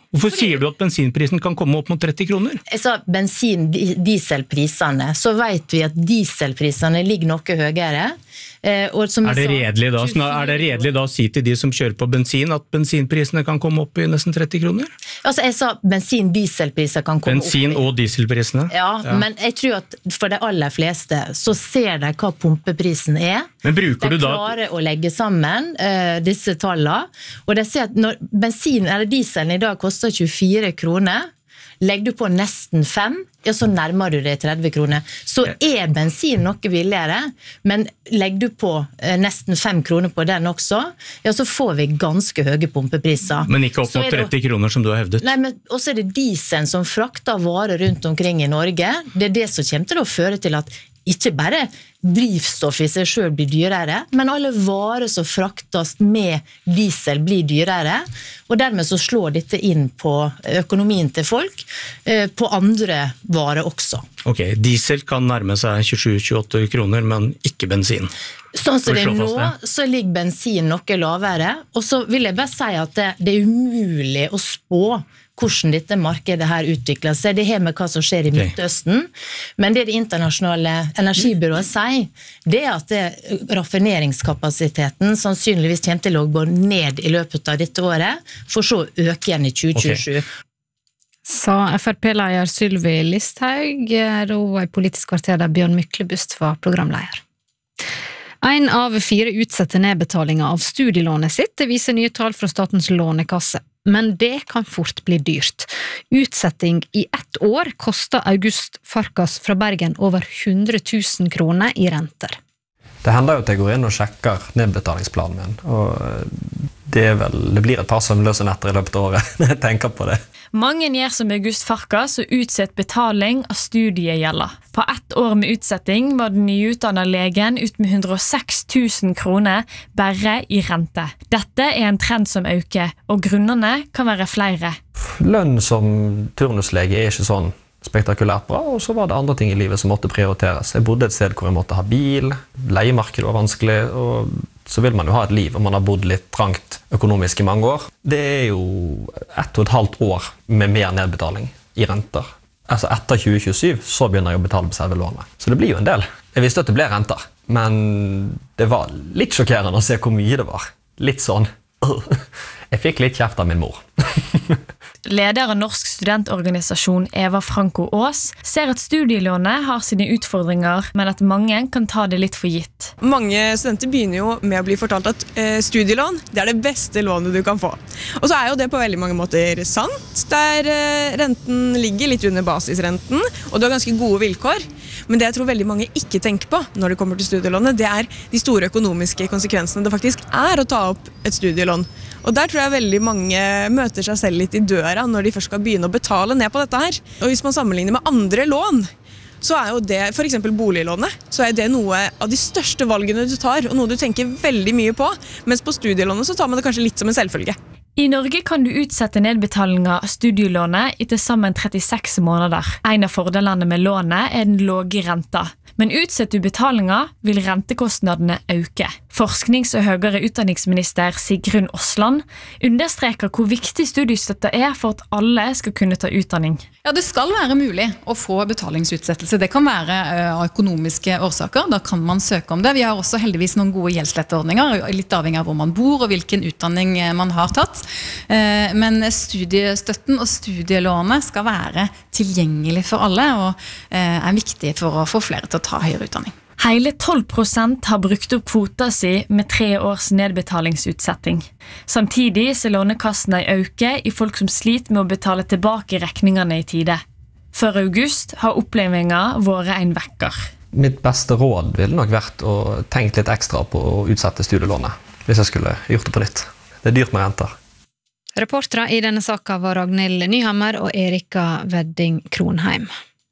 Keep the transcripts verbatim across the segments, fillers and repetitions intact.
Hvorfor sier du at bensinprisen kan komme opp mot tretti kroner? Jeg sa bensin-dieselprisene, så vet vi at dieselprisene ligger noe høyere. Eh, og som er, det sa, redelig da, er det redelig da å si til de som kjører på bensin at bensinprisene kan komme opp i nesten tretti kroner? Altså jeg sa bensin-dieselpriser kan komme bensin opp i. og dieselprisene? Ja, ja, men jeg tror at for de aller fleste så ser de hva pumpeprisen er. Men bruker de du da... klarer å legge sammen uh, disse tallene, og de ser at når bensin eller dieselen i dag koster tjuefire kroner, legger du på nesten fem, ja, så nærmer du deg tretti kroner. Så er bensin noe billigere, men legger du på eh, nesten fem kroner på den også, ja, så får vi ganske høye pumpepriser. Men ikke opp mot tretti kroner som du har hevdet. Nei, men også er det dieselen som frakter varer rundt omkring i Norge. Det er det som kommer til å føre til at ikke bare drivstoff i seg selv blir dyrere, men alle varer som fraktes med diesel blir dyrere, og dermed så slår dette inn på økonomien til folk, eh, på andre varer også. Ok, diesel kan nærme seg tjuesju til tjueåtte kroner, men ikke bensin. Sånn som det er nå, så ligger bensin noe lavere, og så vil jeg bare si at det, det er umulig å spå hvordan dette markedet her utvikler seg. Det har med hva som skjer i Midtøsten, men det det internasjonale energibyrået sier, det er at det, raffineringskapasiteten sannsynligvis kommer til å gå ned i løpet av dette året, for så å øke igjen i tjue tjuesju. Okay. Sa F R P-leder Sylvi Listhaug, da i Politisk kvarter der Bjørn Myklebust var programleder. En av fire utsetter nedbetalinger av studielånet sitt, det viser nye tall fra Statens lånekasse. Men det kan fort bli dyrt. Utsetting i ett år koster August Farkas fra Bergen over hundre tusen kroner i renter. Det hender jo at jeg går inn og sjekker nedbetalingsplanen min, og det, er vel, det blir et par søvnløse netter i løpet av året når jeg tenker på det. Mange gjør som August Farkas og utsett betaling av studiegjelda. På ett år med utsetting var den nyutdannede legen ut med hundre og seks tusen kroner bare i rente. Dette er en trend som øker, og grunnene kan være flere. Lønn som turnuslege er ikke sånn spektakulært bra, og så var det andre ting i livet som måtte prioriteres. Jeg bodde et sted hvor jeg måtte ha bil, leiemarkedet var vanskelig, og så vil man jo ha et liv, og man har bodd litt trangt økonomisk i mange år. Det er jo ett og et halvt år med mer nedbetaling i renter. Altså etter tjue tjuesju så begynner jeg å betale på selve lånet. Så det blir jo en del. Jeg visste at det ble renter, men det var litt sjokkerende å se hvor mye det var. Litt sånn. Jeg fikk litt kjeft av min mor. Leder av Norsk studentorganisasjon Eva Franco Aas ser at studielånet har sine utfordringer, men at mange kan ta det litt for gitt. Mange studenter begynner jo med å bli fortalt at eh, studielån det er det beste lånet du kan få. Og så er jo det på veldig mange måter sant, der eh, renten ligger litt under basisrenten, og du har ganske gode vilkår. Men det jeg tror veldig mange ikke tenker på når det kommer til studielånet, det er de store økonomiske konsekvensene det faktisk er å ta opp et studielån. Og der tror jeg veldig mange møter seg selv litt i døra når de først skal begynne å betale ned på dette her. Og hvis man sammenligner med andre lån, så er jo det, for eksempel boliglånet, så er det noe av de største valgene du tar, og noe du tenker veldig mye på, mens på studielånet så tar man det kanskje litt som en selvfølge. I Norge kan du utsette nedbetalinger av studielånet i til sammen trettiseks måneder. En av fordelene med lånet er den låge renta. Men utsetter du betalinger, vil rentekostnadene øke. Forsknings- og høyere utdanningsminister Sigrun Osland understreker hvor viktig studiestøtte er for at alle skal kunne ta utdanning. Ja, det skal være mulig å få betalingsutsettelse. Det kan være av økonomiske årsaker. Da kan man søke om det. Vi har også heldigvis noen gode gjeldsletteordninger, litt avhengig av hvor man bor og hvilken utdanning man har tatt. Men studiestøtten og studielånet skal være tilgjengelig for alle og er viktig for å få flere til å ta høyere utdanning. Hele tolv prosent har brukt opp kvota si med tre års nedbetalingsutsetting. Samtidig ser lånekassene øke i folk som sliter med å betale tilbake rekningene i tide. For august har opplevelsen vært en vekker. Mitt beste råd ville nok vært å tenke litt ekstra på å utsette studielånet, hvis jeg skulle gjort det på nytt. Det er dyrt med renter. Reportere i denne saken var Ragnhild Nyhammer og Erika Wedding Kronheim.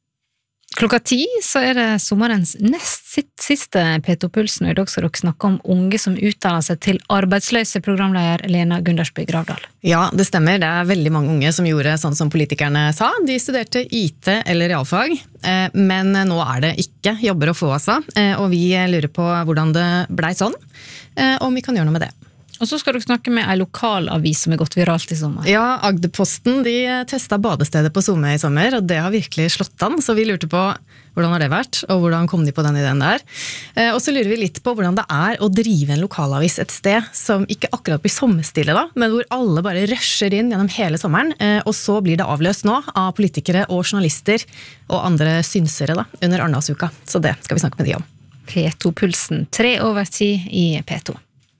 Klokka ti så er det sommerens nest siste P to Pulsen, og i dag skal dere snakke om unge som uttaler seg til arbeidsløse, programleder Lena Gundersby Gravdal. Ja, det stemmer. Det er veldig mange unge som gjorde sånn som politikerne sa. De studerte I T eller realfag, men nå er det ikke jobber å få altså, og vi lurer på hvordan det ble sånn, om vi kan gjøre noe med det. Og så skal du snakke med en lokalavis som er gått viralt i sommer. Ja, Agderposten de testet badestedet på SoMe i sommer, og det har virkelig slått an, så vi lurte på hvordan har det vært, og hvordan kom de på den ideen der. Og så lurer vi litt på hvordan det er å drive en lokalavis et sted som ikke akkurat blir sommerstille da, men hvor alle bare rusher inn gjennom hele sommeren, og så blir det avløst nå av politikere og journalister og andre synsere da, under Arendalsuka. Så det skal vi snakke med de om. P to-pulsen, tre over ti i P to.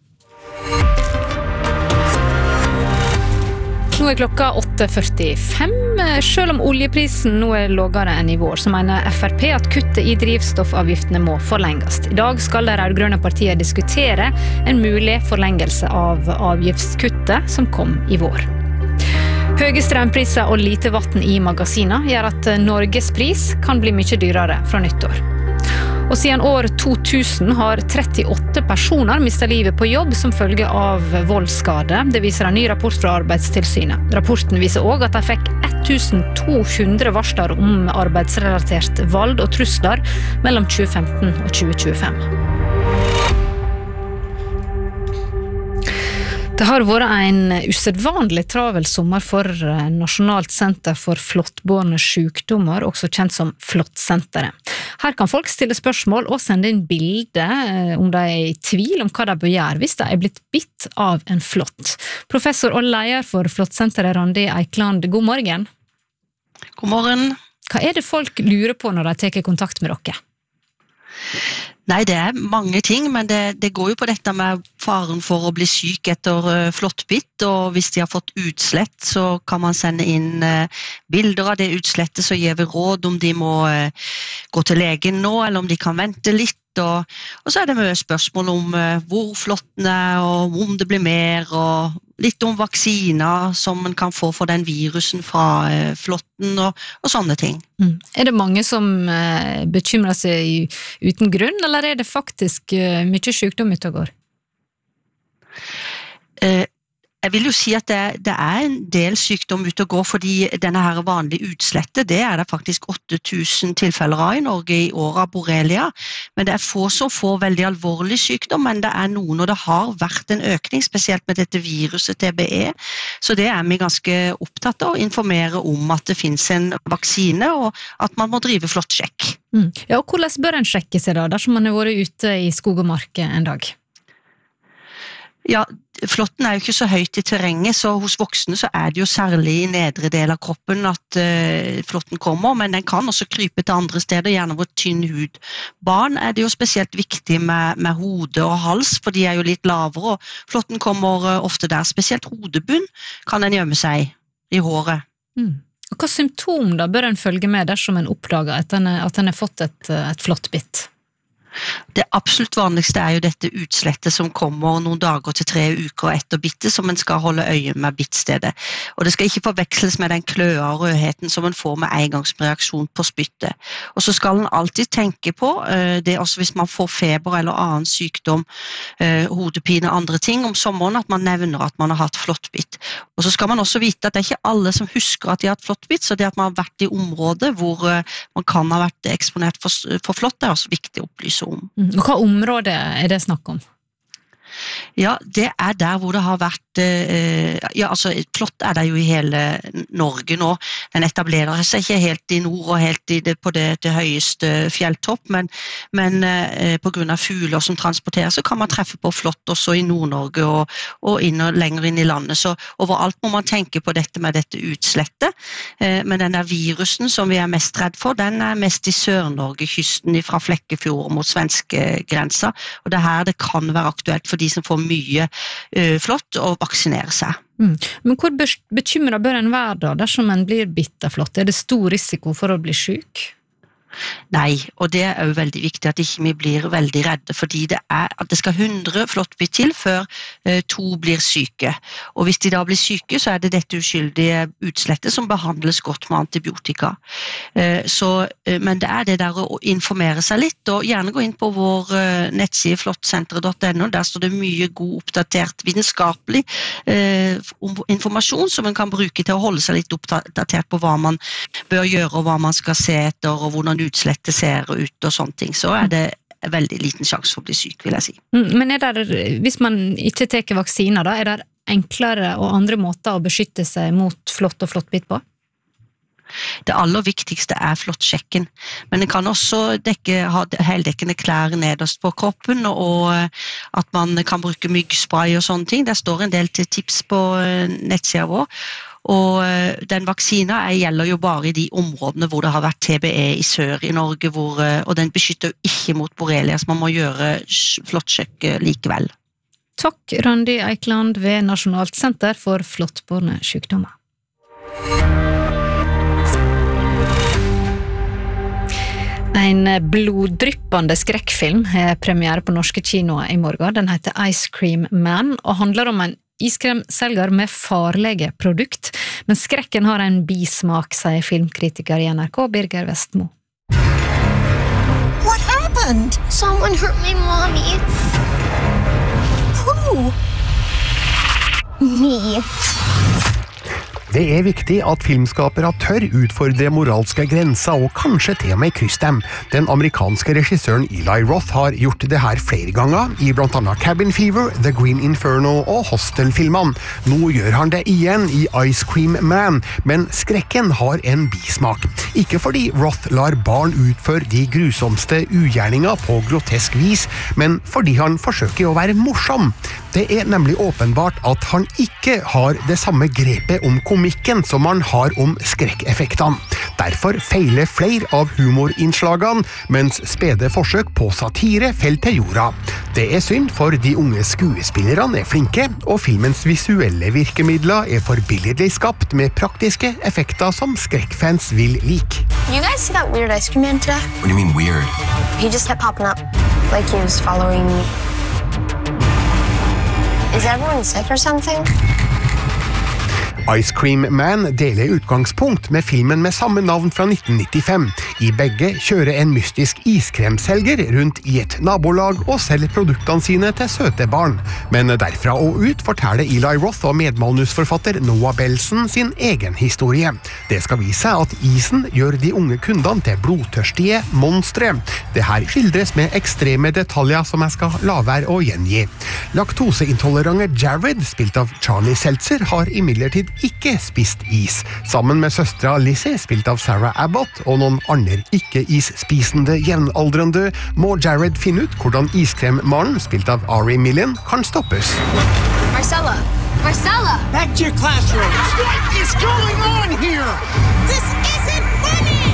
Nå er klokka åtte førtifem. Selv om oljeprisen nå er lavere enn i vår, så mener F R P at kuttet i drivstoffavgiftene må forlenges. I dag skal de rødgrønne partier diskutere en mulig forlengelse av avgiftskuttet som kom i vår. Høye strømpriser og lite vatten i magasiner gjør at Norges pris kan bli mye dyrere fra nyttår. Og siden år to tusen har trettiåtte personer mistet livet på jobb som følge av voldsskade. Det viser en ny rapport fra Arbeidstilsynet. Rapporten viser også at de fikk to hundre varsler om arbeidsrelatert vold og trusler mellom tjue femten og tjue tjuefem. Det har vært en usedvanlig travel sommer for Nasjonalt senter for flåttbårne sykdommer, også kjent som Flåttsenteret. Her kan folk stille spørsmål og sende inn bilder om de er i tvil om hva de bør gjøre hvis de er blitt bitt av en flått. Professor og leder for Flåttsenteret, Randi Eikland, god morgen. God morgen. Hva er det folk lurer på når de tar kontakt med dere? Nei, det er mange ting, men det, det går jo på dette med faren for å bli syk etter uh, flåttbitt, og hvis de har fått utslett, så kan man sende inn uh, bilder av det utslettet, så gir vi råd om de må uh, gå til legen nå, eller om de kan vente litt, og, og så er det mye spørsmål om uh, hvor flåtten er, og om det blir mer, og litt om vaksiner som man kan få for den virusen fra uh, flåtten, og, og sånne ting. Mm. Er det mange som uh, bekymrer seg uten grunn, eller er det faktisk uh, mye sykdom ute og går? Uh, jeg vil jo si at det, det er en del sykdom ute og går, fordi denne her vanlige utslettet, det er det faktisk åtte tusen tilfeller av i Norge i året av borrelia, men det er få som får veldig alvorlig sykdom, men det er noen, og det har vært en økning, spesielt med dette viruset T B E, så det er vi ganske opptatt av å informere om at det finnes en vaksine, og at man må drive flåttsjekk. Mm. Ja, og hvordan bør en sjekke seg da, dersom man har vært ute i skog og mark en dag? Ja, flåtten er jo ikke så høyt i terrenget, så hos voksne så er det jo særlig i nedre del av kroppen at uh, flåtten kommer, men den kan også krype til andre steder, gjerne hvor tynn hud. Barn er det jo spesielt viktig med, med hode og hals, for de er jo litt lavere, og flåtten kommer uh, ofte der, spesielt hodebunn kan den gjemme seg i håret. Mm. Og hva symptom da bør en følge med dersom en oppdager at en har fått et, et flåttbitt? Det absolutt vanligste er jo dette utslettet som kommer noen dager til tre uker etter bittet, som en skal holde øye med bittstedet. Og det skal ikke forveksles med den kløa og rødheten som en får med engangsreaksjon på spyttet. Og så skal en alltid tenke på, det også hvis man får feber eller annen sykdom, hodepine og andre ting om sommeren, at man nevner at man har hatt flåttbitt. Og så skal man også vite at det er ikke alle som husker at de har hatt flåttbitt, så det at man har vært i området hvor man kan ha vært eksponert for, for flått, er også viktig å opplyse om. Mm. Og hva område er det snakk om? Ja, det er der hvor det har vært, ja altså flått er det jo i hele Norge nå. Den etablerer seg ikke helt i nord og helt i det, på det, det høyeste fjelltopp, men, men på grunn av fugler som transporterer, så kan man treffe på flått også i Nord-Norge og, og inn og lenger inn i landet. Så overalt må man tenke på dette med dette utslettet. Men den der virusen som vi er mest redd for, den er mest i Sør-Norge, kysten fra Flekkefjord mot svenskegrensa, og det her det kan være aktuelt for de som får mye uh, flått og vaksinere seg. Mm. Men hvor bekymret bør en være da, dersom en blir bitt av flått? Er det stor risiko for å bli syk? Nei, og det er jo veldig viktig at ikke vi blir veldig redde, fordi det er at det skal hundre flåttbitt til før eh, to blir syke. Og hvis de da blir syke, så er det dette uskyldige utslettet som behandles godt med antibiotika. Eh, så, eh, men det er det der å informere seg litt, og gjerne gå inn på vår eh, nettside flåttsenteret punktum no, der står det mye god oppdatert vitenskapelig eh, informasjon som man kan bruke til å holde seg litt oppdatert på hva man bør gjøre, og hva man skal se etter, og hvordan utslettet ser ut og sånne ting, så er det veldig liten sjanse for å bli syk, vil jeg si. Mm, men er det, hvis man ikke tar vaksiner da, er det enklere og andre måter å beskytte seg mot flått og flåttbitt på? Det aller viktigste er flåttsjekken, men det kan også dekke, ha heldekkende klær nederst på kroppen, og at man kan bruke myggspray og sånne ting. Det står en del til tips på nettsida vår, og den vaksina gjelder jo bare i de områdene hvor det har vært T B E i sør i Norge, hvor, og den beskytter jo ikke mot borrelia, så man må gjøre flåttsjekk likevel. Takk, Randi Eikeland ved Nasjonalt senter for flåttbårne sykdommer. En bloddryppende skrekkfilm er premiere på norske kinoer i morgen. Den heter Ice Cream Man og handler om en iskremselger med farlige produkt. Men skrekken har en bismak, sier filmkritiker i N R K, Birger Vestmo. What happened? Someone hurt my mommy. Who? Me. Det er viktig at filmskapere tør utfordre moralske grenser og kanskje til og med krysse dem. Den amerikanske regissøren Eli Roth har gjort det her flere ganger, i blant annet Cabin Fever, The Green Inferno og Hostel-filmene. Nå gjør han det igjen i Ice Cream Man, men skrekken har en bismak. Ikke fordi Roth lar barn utføre de grusomste ugjerninger på grotesk vis, men fordi han forsøker å være morsom. Det er nemlig åpenbart at han ikke har det samme grepet om komikken som han har om skrekkeffektene. Derfor feiler flere av humorinnslagene, mens spede forsøk på satire faller til jorda. Det er synd, for de unge skuespillerne er flinke, og filmens visuelle virkemidler er forbilledlig skapt med praktiske effekter som skrekkfans vil like. You guys see that weird ice cream man today? What do you mean weird? He just kept popping up, like he was following me. Is everyone sick or something? Ice Cream Man deler utgangspunkt med filmen med samme navn fra nitten nittifem. I begge kjører en mystisk iskremselger rundt i et nabolag og selger produktene sine til søte barn. Men derfra og ut forteller Eli Roth og medmanusforfatter Noah Belson sin egen historie. Det skal vise seg at isen gjør de unge kundene til blodtørstige monstre. Det her skildres med ekstreme detaljer som jeg skal la være å gjengi. Laktoseintolerante Jared, spilt av Charlie Seltzer, har imidlertid ikke spist is. Sammen med søstra Lizzie, spilt av Sarah Abbott, og noen andre ikke-isspisende jevnaldrende, må Jared finne ut hvordan iskremmannen, spilt av Ari Millen, kan stoppes. Marcella! Marcella! Back to your classrooms! What is going on here? This isn't funny!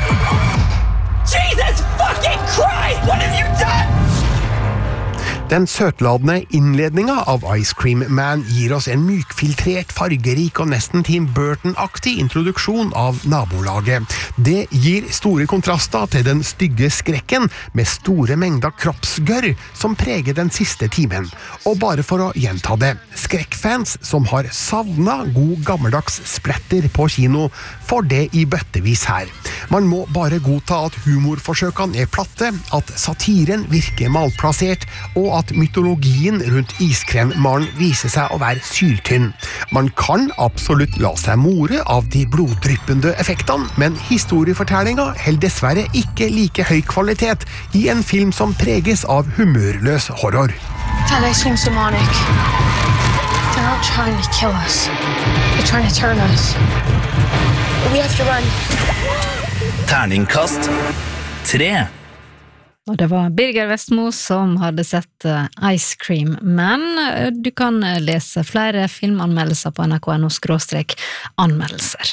Jesus fucking Christ! What have you done? Den søtladende innledningen av Ice Cream Man gir oss en mykfiltrert, fargerik og nesten Tim Burton-aktig introduksjon av nabolaget. Det gir store kontraster til den stygge skrekken med store mengder kroppsgørr som preger den siste timen. Og bare for å gjenta det, skrekkfans som har savnet god gammeldags splatter på kino, får det i bøttevis her. Man må bare godta at humorforsøkene er platte, at satiren virker malplassert, og at mytologien rundt iskremmaren viser seg å være syltynn. Man kan absolutt la seg more av de bloddryppende effektene, men historiefortellinga holder dessverre ikke like høy kvalitet i en film som preges av humørløs horror. That ice cream's demonic. They're not trying to kill us. They're trying to turn us. We have to run. Terningkast tre. Og det var Birger Vestmo som hadde sett Ice Cream Man. Du kan lese flere filmanmeldelser på N R K N O skråstrek anmeldelser.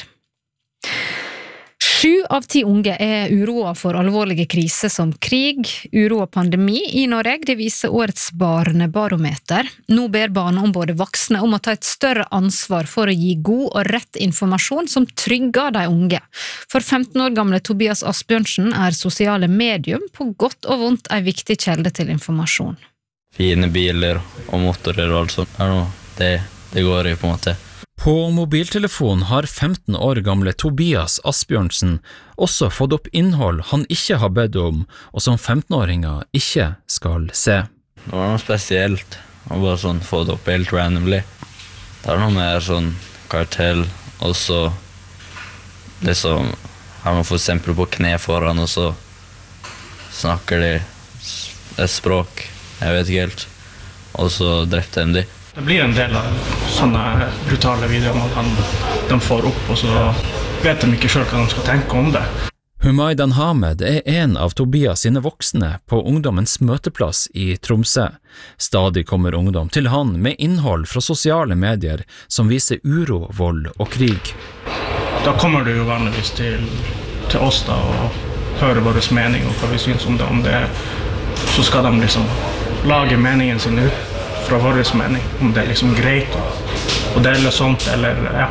Sju av ti unge er uroa for alvorlige kriser som krig, uro og pandemi i Norge. Det viser årets barnebarometer. Nå ber barneombudet voksne om å ta et større ansvar for å gi god og rett informasjon som trygger de unge. For femten år gamle Tobias Asbjørnsen er sosiale medium på godt og vondt en viktig kjelde til informasjon. Fine biler og motorer og alt sånt. Det, det går i på en måte. På mobiltelefon har femten år gamle Tobias Asbjørnsen også fått opp innhold han ikke har bedt om, og som femtenåringer ikke skal se. Det var noe spesielt, og bare sånn få det opp helt randomly. Det er noe mer sånn kartell, og så det som har man for eksempel på kne foran, og så snakker de et språk, jeg vet ikke helt. Og så drepte de de. Det blir en del av sånne brutale videoer man de får opp, og så vet de ikke selv hva de skal tenke om det. Humaydan Hamed er en av Tobias sine voksne på ungdommens møteplass i Tromsø. Stadig kommer ungdom til han med innhold fra sosiale medier som viser uro, vold og krig. Da kommer du jo vanligvis til, til oss da, og hører vår mening og hva vi synes om det. Om det så skal de liksom lage meningen sin ut fra vår mening, om det er liksom greit å dele sånt, eller ja.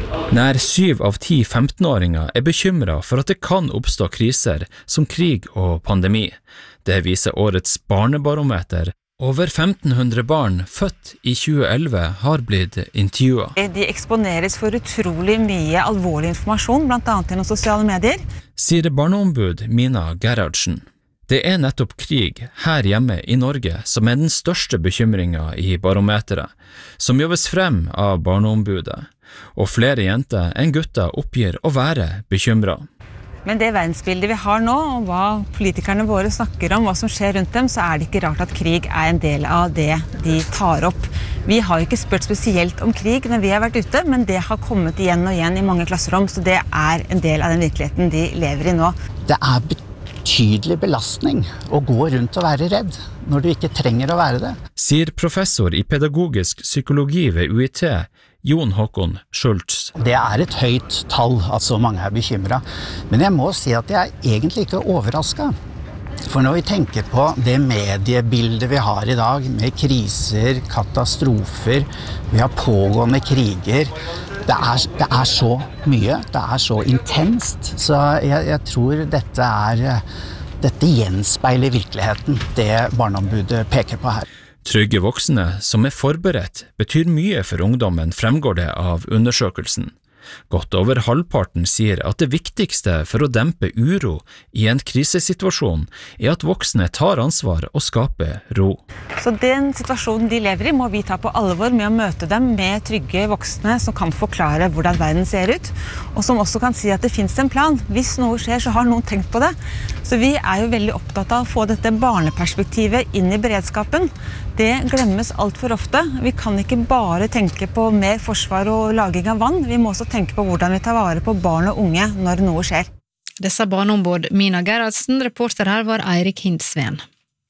Nær syv av ti femtenåringer er bekymret for at det kan oppstå kriser som krig og pandemi. Det viser årets barnebarometer. Over femten hundre barn født i tjue elleve har blitt intervjuet. De eksponeres for utrolig mye alvorlig informasjon, blant annet gjennom sosiale medier. Sier barneombud Mina Gerhardsen. Det er nettopp krig her hjemme i Norge som er den største bekymringen i barometeret, som jobbes frem av barneombudet, og flere jenter enn gutter oppgir å være bekymret. Men det verdensbildet vi har nå, og hva politikerne våre snakker om, hva som skjer rundt dem, så er det ikke rart at krig er en del av det de tar opp. Vi har ikke spurt spesielt om krig når vi har vært ute, men det har kommet igjen og igjen i mange klasserom, så det er en del av den virkeligheten de lever i nå. Det er betydelig belastning å gå rundt og være redd, når du ikke trenger å være det. Sier professor i pedagogisk psykologi ved U I T, Jon Håkon Schultz. Det er et høyt tall at så mange er bekymret, men jeg må si at jeg er egentlig ikke overrasket. For når vi tenker på det mediebildet vi har i dag, med kriser, katastrofer, vi har pågående kriger, det er, det er så mye, det er så intenst, så jeg, jeg tror dette er, dette gjenspeiler virkeligheten, det barneombudet peker på her. Trygge voksne som er forberedt betyr mye for ungdommen, fremgår det av undersøkelsen. Godt over halvparten sier at det viktigste for å dempe uro i en krisesituasjon er at voksne tar ansvar og skaper ro. Så den situasjonen de lever i må vi ta på alvor med å møte dem med trygge voksne som kan forklare hvordan verden ser ut, og som også kan si at det finnes en plan. Hvis noe skjer, så har noen tenkt på det. Så vi er jo veldig opptatt av å få dette barneperspektivet inn i beredskapen. Det glemmes alt for ofte. Vi kan ikke bare tenke på mer forsvar og laging av vann. Vi må også tenke på hvordan vi tar vare på barn og unge når noe skjer. Dessa barneombud Mina Gerhardsen, reporter her var Eirik Hindsveen.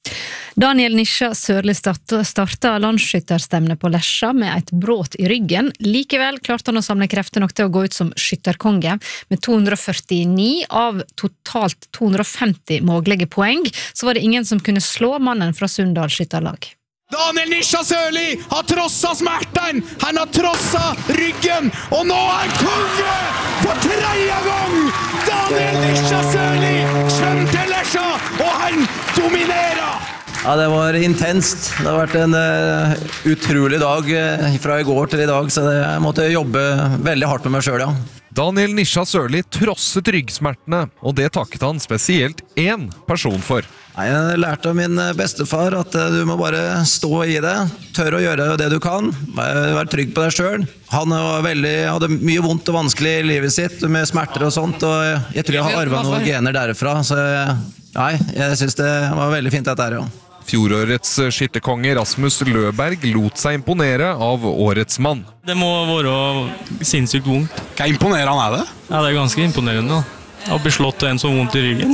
Daniel Nisha Sørli starta landsskytterstevne på Lesja med et bråt i ryggen. Likevel klarte han å samle krefter nok til å gå ut som skytterkonge med to hundre og førtini av totalt to hundre og femti mulige poeng. Så var det ingen som kunne slå mannen fra Sunndal skytterlag. Daniel Nisha Sørli har trosset smerten, han har trosset ryggen, og nå er han konge for tredje gang! Daniel Nisha Sørli kommer til Lesja, og han dominerer! Ja, det var intenst. Det har vært en uh, utrolig dag uh, fra i går til i dag, så det, jeg måtte jobbe veldig hardt med meg selv, ja. Daniel Nisha Sørli trosset ryggsmertene, og det takket han spesielt én person for. Jeg lærte av min bestefar at du må bare stå i det, tørre å gjøre det du kan, være trygg på deg selv. Han var veldig, hadde mye vondt og vanskelig i livet sitt, med smerter og sånt, og jeg tror jeg har arvet noen gener derfra, så nei, jeg synes det var veldig fint dette her, ja. Fjorårets skytterkonge Rasmus Løberg lot seg imponere av årets mann. Det må være sinnssykt vondt. Hva imponerende er det? Ja, det er ganske imponerende da. Å bli slått av en som vondt i ryggen.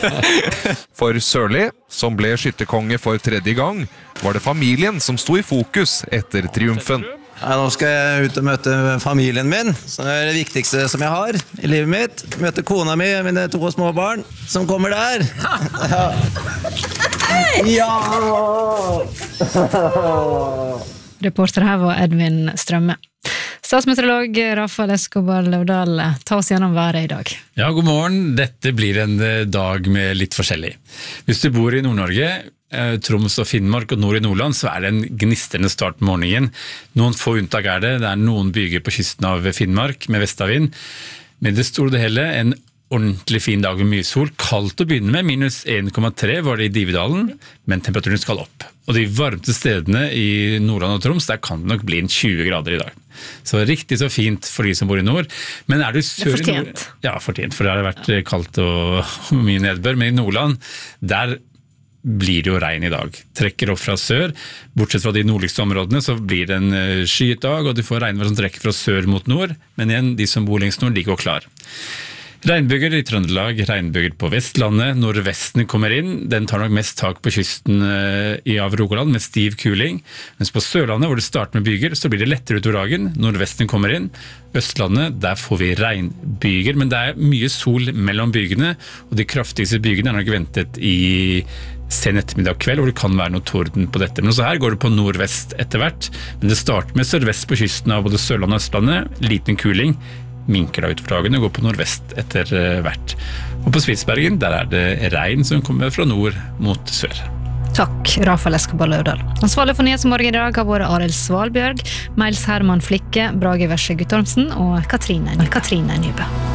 For Sørli, som ble skytterkonge for tredje gang, var det familien som sto i fokus etter triumfen. Ja, nå skal jeg ut og møte familien min, som er det viktigste som jeg har i livet mitt. Møte kona mi, mine to små barn, som kommer der. Ja! Reporter her var Edvin Strømme. Statsmeteorolog Rafael Escobar Løvdahl, ta oss gjennom været i dag. Ja, god morgen. Dette blir en dag med litt forskjellig. Hvis du bor i Nord-Norge, Troms og Finnmark og nord i Nordland, så er det en gnistrende start på morgenen. Noen få unntak er det. Det er noen byer på kysten av Finnmark med vestavind. Men det store det hele, en ordentlig fin dag med mye sol. Kaldt å begynne med, minus en komma tre var det i Dividalen, men temperaturen skal opp. Og de varmte stedene i Nordland og Troms, der kan det nok bli en tjue grader i dag. Så riktig så fint for de som bor i nord. Men er du sør i nord... Ja, fortjent, for det har vært kaldt og mye nedbør. Men i Nordland, der blir det jo regn i dag. Trekker opp fra sør, bortsett fra de nordligste områdene, så blir det en skyet dag, og du får regnvær som trekker fra sør mot nord, men igjen, de som bor lengst nord, de går klar. Regnbyger i Trøndelag, regnbyger på Vestlandet, nordvesten kommer inn, den tar nok mest tak på kysten i av Rogaland med stiv kuling, mens på Sørlandet, hvor det starter med byger, så blir det lettere utover dagen, nordvesten kommer inn, Østlandet, der får vi regnbyger, men det er mye sol mellom bygene, og de kraftigste bygene er nok ventet i sen ettermiddag kveld, hvor det kan være noe torden på dette. Men så her går det på nordvest etter hvert, men det starter med sørvest på kysten av både Sørlandet og Østlandet, liten kuling, minker da ut for dagen og går på nordvest etter hvert. Og på Spitsbergen, der er det regn som kommer fra nord mot sør. Takk, Rafael Escobar Løvdahl. Ansvarlig for Nyhetsmorgen i dag har vært Arild Svalbjørg, Miles Herman Flikke, Brage Verse Guttormsen og Katrine, Katrine Nybø.